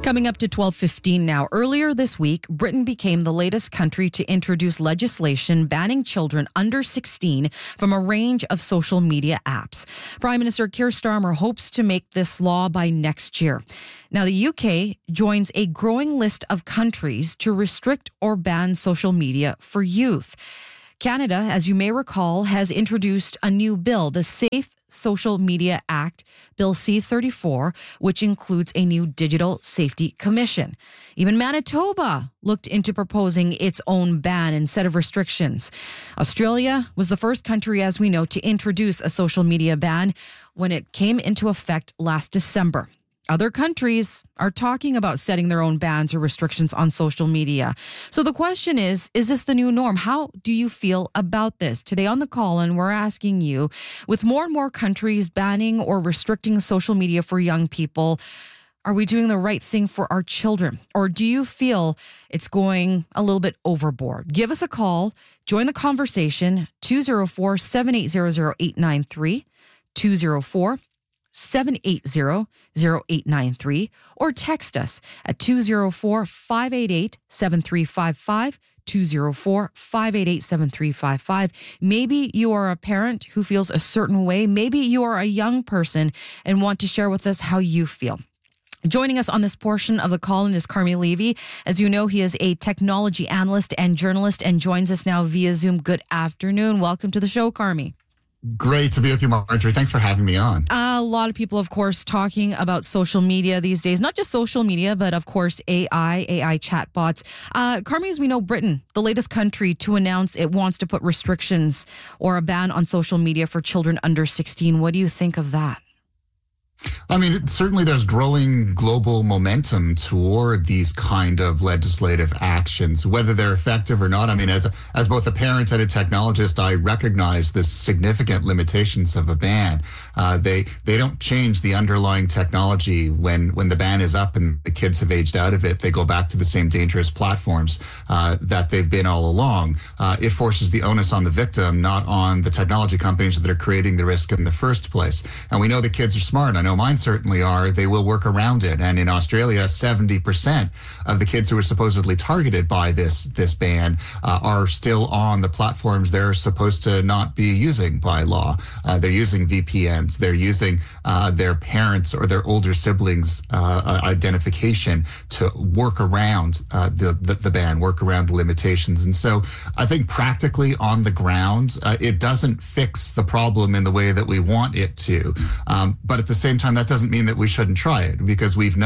Coming up to 12:15 now. Earlier this week, Britain became the latest country to introduce legislation banning children under 16 from a range of social media apps. Prime Minister Keir Starmer hopes to make this law by next year. Now, the UK joins a growing list of countries to restrict or ban social media for youth. Canada, as you may recall, has introduced a new bill, the Safe Social Media Act, Bill C-34, which includes a new Digital Safety Commission. Even Manitoba looked into proposing its own ban instead of restrictions. Australia was the first country, as we know, to introduce a social media ban when it came into effect last December. Other countries are talking about setting their own bans or restrictions on social media. So the question is this the new norm? How do you feel about this? Today on the call-in, we're asking you, with more and more countries banning or restricting social media for young people, are we doing the right thing for our children? Or do you feel it's going a little bit overboard? Give us a call. Join the conversation. 204-780-0893. 204-780-0893, or text us at 204-588-7355, 204-588-7355. Maybe you are a parent who feels a certain way. Maybe you are a young person and want to share with us how you feel. Joining us on this portion of the call-in is Carmi Levy. As you know, he is a technology analyst and journalist and joins us now via Zoom. Good afternoon. Welcome to the show, Carmi. Great to be with you, Marjorie. Thanks for having me on. A lot of people, of course, talking about social media these days. Not just social media, but of course, AI chatbots. Carmi, as we know, Britain, the latest country to announce it wants to put restrictions or a ban on social media for children under 16. What do you think of that? I mean, certainly there's growing global momentum toward these kind of legislative actions, whether they're effective or not. I mean, as both a parent and a technologist, I recognize the significant limitations of a ban. They don't change the underlying technology when the ban is up and the kids have aged out of it. They go back to the same dangerous platforms that they've been all along. It forces the onus on the victim, not on the technology companies that are creating the risk in the first place. And we know the kids are smart. I know mine certainly are. They will work around it. And in Australia, 70% of the kids who are supposedly targeted by this ban are still on the platforms they're supposed to not be using by law. They're using VPNs. They're using their parents or their older siblings' identification to work around the ban, work around the limitations. And so I think practically on the ground, it doesn't fix the problem in the way that we want it to. But at the same time, that doesn't mean that we shouldn't try it, because we've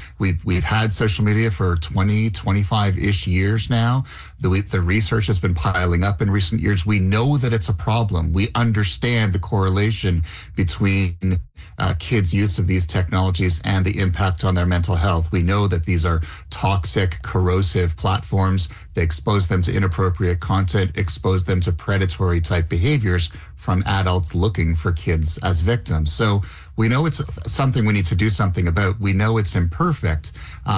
had social media for 20, 25-ish years now. The research has been piling up in recent years. We know that it's a problem. We understand the correlation between kids' use of these technologies and the impact on their mental health. We know that these are toxic, corrosive platforms. They expose them to inappropriate content, expose them to predatory type behaviors from adults looking for kids as victims. So we know it's something we need to do something about. We know it's imperfect,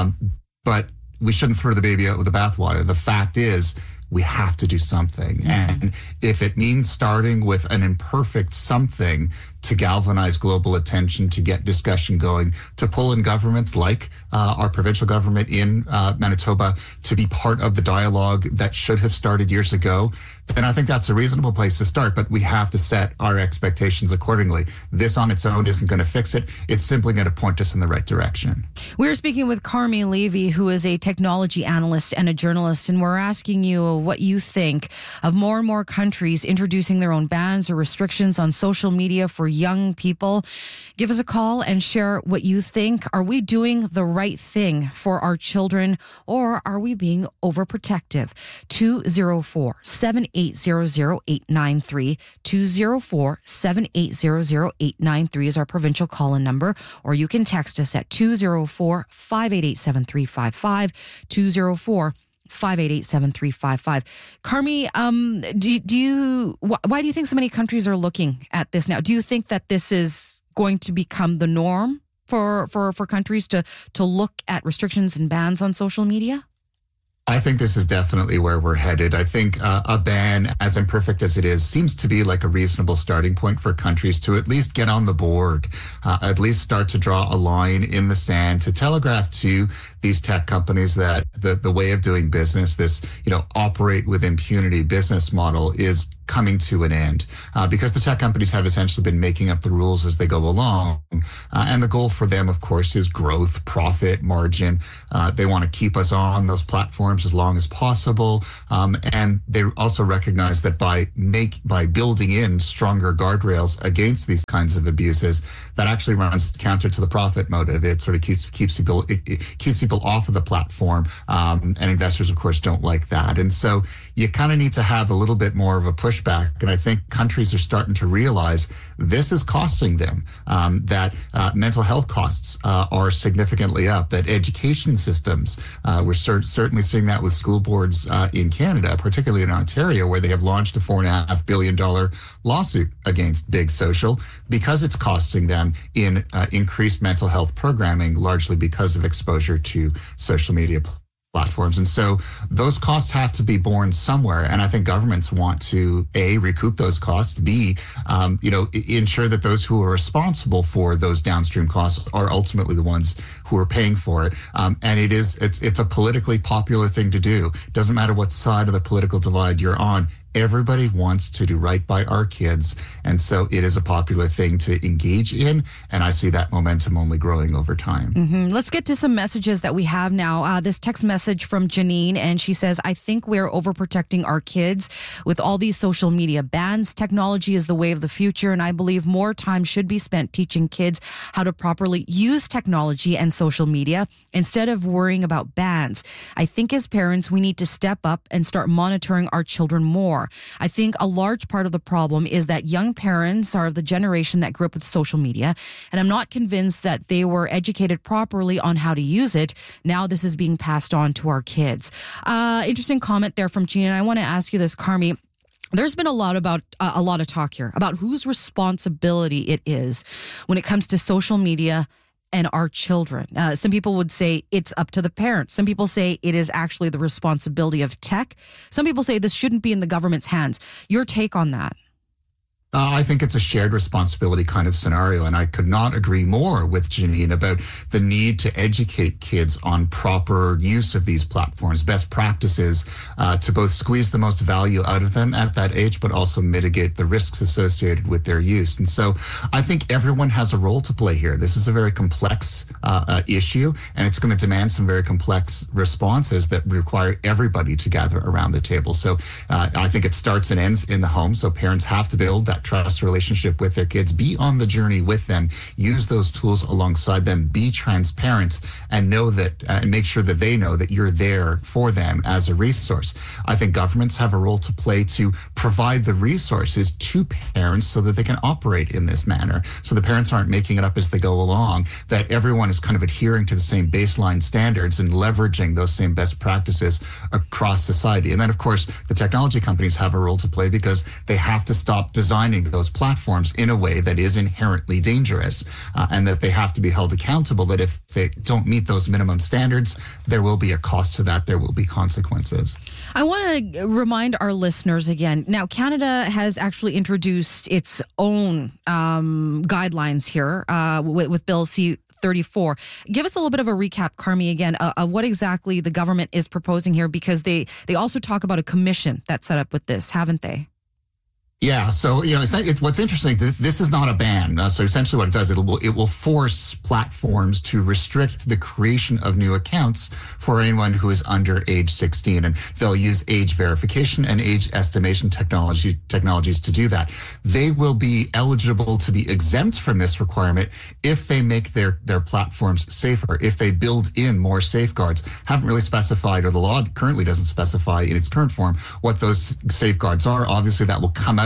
but we shouldn't throw the baby out with the bathwater. The fact is, we have to do something. Mm-hmm. And if it means starting with an imperfect something to galvanize global attention, to get discussion going, to pull in governments like our provincial government in Manitoba to be part of the dialogue that should have started years ago, then I think that's a reasonable place to start. But we have to set our expectations accordingly. This on its own isn't going to fix it. It's simply going to point us in the right direction. We're speaking with Carmi Levy, who is a technology analyst and a journalist, and we're asking you what you think of more and more countries introducing their own bans or restrictions on social media for young people. Give us a call and share what you think. Are we doing the right thing for our children, or are we being overprotective? 204-780-0893. 204-780-0893 is our provincial call-in number, or you can text us at 204-588-7355. 204-588-7355. Carmi, why do you think so many countries are looking at this now? Do you think that this is going to become the norm for countries to look at restrictions and bans on social media? I think this is definitely where we're headed. I think a ban, as imperfect as it is, seems to be like a reasonable starting point for countries to at least get on the board, at least start to draw a line in the sand to telegraph to these tech companies that the way of doing business, this, operate with impunity business model is coming to an end, because the tech companies have essentially been making up the rules as they go along. And the goal for them, of course, is growth, profit, margin. They want to keep us on those platforms as long as possible. And they also recognize that by building in stronger guardrails against these kinds of abuses, that actually runs counter to the profit motive. It sort of keeps people off of the platform. And investors, of course, don't like that. And so you kind of need to have a little bit more of a pushback. And I think countries are starting to realize this is costing them, that mental health costs are significantly up, that education systems, we're certainly seeing that with school boards in Canada, particularly in Ontario, where they have launched a $4.5 billion lawsuit against Big Social because it's costing them in increased mental health programming, largely because of exposure to social media platforms. And so those costs have to be borne somewhere. And I think governments want to, A, recoup those costs, B, ensure that those who are responsible for those downstream costs are ultimately the ones who are paying for it. And it's a politically popular thing to do. It doesn't matter what side of the political divide you're on. Everybody wants to do right by our kids. And so it is a popular thing to engage in. And I see that momentum only growing over time. Mm-hmm. Let's get to some messages that we have now. This text message from Janine, and she says, I think we're overprotecting our kids with all these social media bans. Technology is the way of the future. And I believe more time should be spent teaching kids how to properly use technology and social media instead of worrying about bans. I think as parents, we need to step up and start monitoring our children more. I think a large part of the problem is that young parents are of the generation that grew up with social media, and I'm not convinced that they were educated properly on how to use it. Now this is being passed on to our kids. Interesting comment there from Gina. And I want to ask you this, Carmi. There's been a lot of talk here about whose responsibility it is when it comes to social media and our children. Some people would say it's up to the parents. Some people say it is actually the responsibility of tech. Some people say this shouldn't be in the government's hands. Your take on that? I think it's a shared responsibility kind of scenario, and I could not agree more with Janine about the need to educate kids on proper use of these platforms, best practices to both squeeze the most value out of them at that age, but also mitigate the risks associated with their use. And so I think everyone has a role to play here. This is a very complex issue, and it's going to demand some very complex responses that require everybody to gather around the table. So I think it starts and ends in the home. So parents have to build that trust relationship with their kids, be on the journey with them, use those tools alongside them, be transparent, and know that, and make sure that they know that you're there for them as a resource. I think governments have a role to play to provide the resources to parents so that they can operate in this manner. So the parents aren't making it up as they go along, that everyone is kind of adhering to the same baseline standards and leveraging those same best practices across society. And then, of course, the technology companies have a role to play because they have to stop designing those platforms in a way that is inherently dangerous, and that they have to be held accountable, that if they don't meet those minimum standards, there will be a cost to that. There will be consequences. I want to remind our listeners again. Now, Canada has actually introduced its own guidelines here with Bill C-34. Give us a little bit of a recap, Carmi, again, of what exactly the government is proposing here, because they also talk about a commission that's set up with this, haven't they? Yeah, so it's what's interesting. This is not a ban. So essentially, what it does, it will force platforms to restrict the creation of new accounts for anyone who is under age 16, and they'll use age verification and age estimation technologies to do that. They will be eligible to be exempt from this requirement if they make their platforms safer, if they build in more safeguards. Haven't really specified, or the law currently doesn't specify in its current form, what those safeguards are. Obviously, that will come out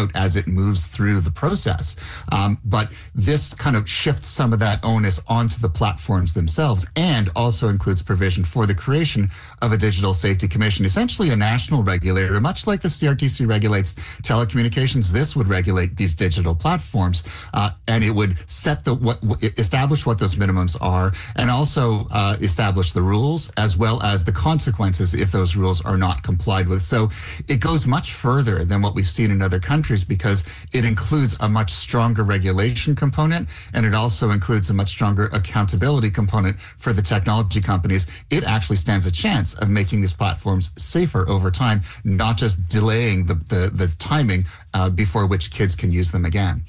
out as it moves through the process. But this kind of shifts some of that onus onto the platforms themselves, and also includes provision for the creation of a digital safety commission, essentially a national regulator, much like the CRTC regulates telecommunications. This would regulate these digital platforms, and it would establish what those minimums are, and also establish the rules as well as the consequences if those rules are not complied with. So it goes much further than what we've seen in other countries, because it includes a much stronger regulation component, and it also includes a much stronger accountability component for the technology companies. It actually stands a chance of making these platforms safer over time, not just delaying the timing before which kids can use them again.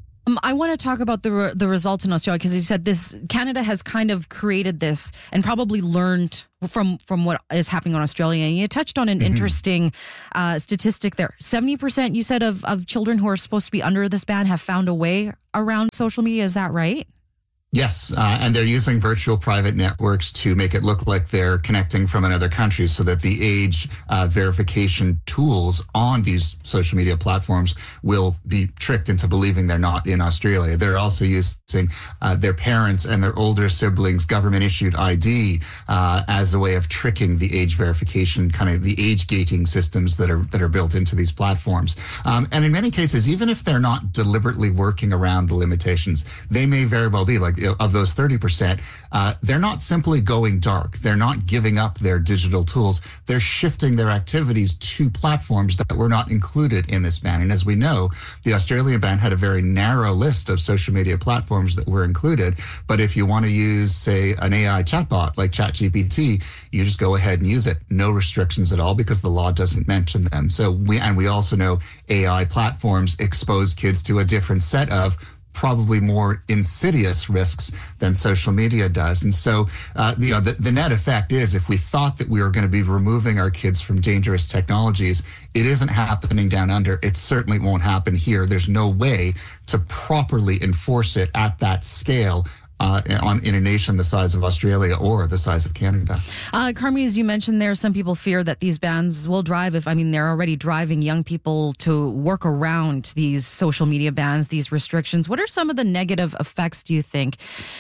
I want to talk about the results in Australia, because you said Canada has kind of created this and probably learned from what is happening in Australia. And you touched on an interesting statistic there. 70%, you said, of children who are supposed to be under this ban have found a way around social media. Is that right? Yes, and they're using virtual private networks to make it look like they're connecting from another country, so that the age verification tools on these social media platforms will be tricked into believing they're not in Australia. They're also using their parents and their older siblings' government-issued ID as a way of tricking the age verification, kind of the age gating systems that are built into these platforms. And in many cases, even if they're not deliberately working around the limitations, they may very well be like, of those 30%, they're not simply going dark. They're not giving up their digital tools. They're shifting their activities to platforms that were not included in this ban. And as we know, the Australian ban had a very narrow list of social media platforms that were included. But if you want to use, say, an AI chatbot like ChatGPT, you just go ahead and use it. No restrictions at all, because the law doesn't mention them. So we also know AI platforms expose kids to a different set of probably more insidious risks than social media does. And so, the net effect is, if we thought that we were going to be removing our kids from dangerous technologies, it isn't happening down under. It certainly won't happen here. There's no way to properly enforce it at that scale in a nation the size of Australia or the size of Canada. Carmi, as you mentioned there, some people fear that these bans will they're already driving young people to work around these social media bans, these restrictions. What are some of the negative effects, do you think,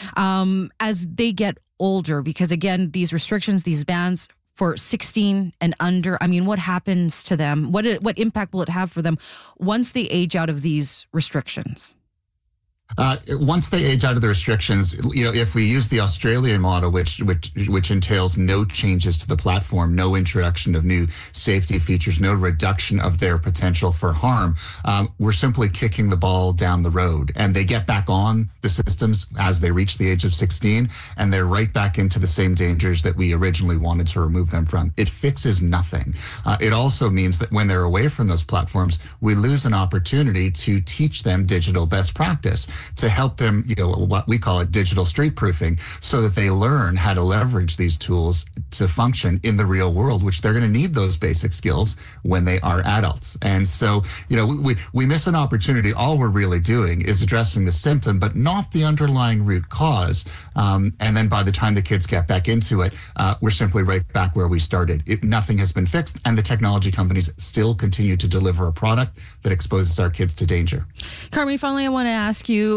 as they get older? Because again, these restrictions, these bans for 16 and under, what happens to them? What impact will it have for them once they age out of these restrictions? Once they age out of the restrictions, if we use the Australian model, which entails no changes to the platform, no introduction of new safety features, no reduction of their potential for harm, we're simply kicking the ball down the road. And they get back on the systems as they reach the age of 16, and they're right back into the same dangers that we originally wanted to remove them from. It fixes nothing. It also means that when they're away from those platforms, we lose an opportunity to teach them digital best practice, to help them, what we call it digital street proofing, so that they learn how to leverage these tools to function in the real world, which they're going to need those basic skills when they are adults. And so, we miss an opportunity. All we're really doing is addressing the symptom, but not the underlying root cause. And then by the time the kids get back into it, we're simply right back where we started. Nothing has been fixed, and the technology companies still continue to deliver a product that exposes our kids to danger. Carmi, finally, I want to ask you,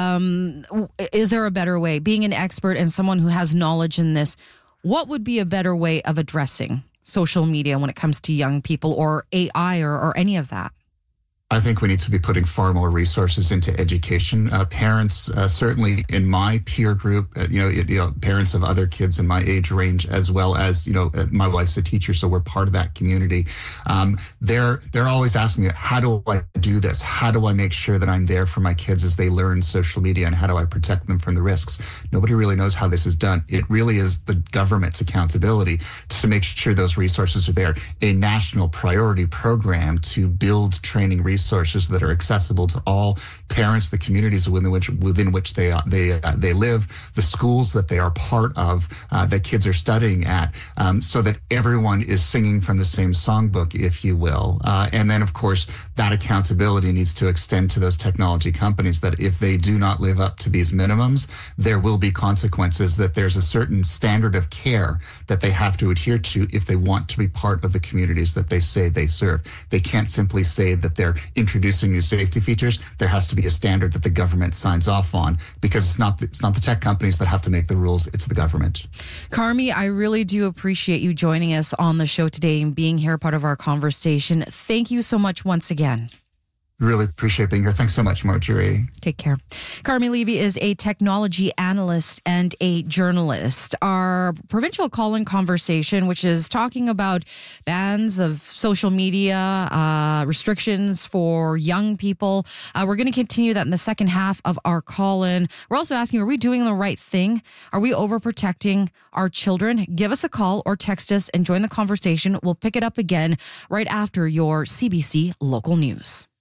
is there a better way? Being an expert and someone who has knowledge in this, what would be a better way of addressing social media when it comes to young people, or AI, or any of that? I think we need to be putting far more resources into education. Parents, certainly in my peer group, parents of other kids in my age range, as well as, my wife's a teacher, so we're part of that community. They're always asking me, how do I do this? How do I make sure that I'm there for my kids as they learn social media, and how do I protect them from the risks? Nobody really knows how this is done. It really is the government's accountability to make sure those resources are there. A national priority program to build training resources that are accessible to all parents, the communities within which they live, the schools that they are part of, that kids are studying at, so that everyone is singing from the same songbook, if you will. And then, of course, that accountability needs to extend to those technology companies, that if they do not live up to these minimums, there will be consequences, that there's a certain standard of care that they have to adhere to if they want to be part of the communities that they say they serve. They can't simply say that they're introducing new safety features, there has to be a standard that the government signs off on, because it's not the tech companies that have to make the rules, it's the government. Carmi, I really do appreciate you joining us on the show today and being here, part of our conversation. Thank you so much once again. Really appreciate being here. Thanks so much, Marjorie. Take care. Carmi Levy is a technology analyst and a journalist. Our provincial call-in conversation, which is talking about bans of social media, restrictions for young people. We're going to continue that in the second half of our call-in. We're also asking, are we doing the right thing? Are we overprotecting our children? Give us a call or text us and join the conversation. We'll pick it up again right after your CBC local news.